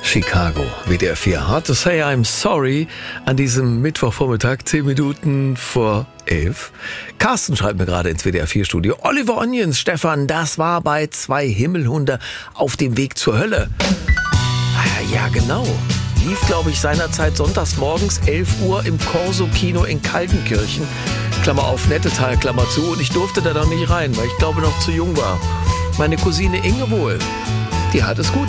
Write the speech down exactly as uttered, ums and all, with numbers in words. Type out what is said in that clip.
Chicago, W D R vier. Hard to say I'm sorry an diesem Mittwochvormittag, zehn Minuten vor elf. Carsten schreibt mir gerade ins W D R vier Studio. Oliver Onions, Stefan, das war bei Zwei Himmelhunde auf dem Weg zur Hölle. Ah, ja, genau. Lief, glaube ich, seinerzeit sonntags morgens elf Uhr im Corso-Kino in Kaltenkirchen. Klammer auf, Nettetal, Klammer zu. Und ich durfte da noch nicht rein, weil ich glaube noch zu jung war. Meine Cousine Inge wohl, die hat es gut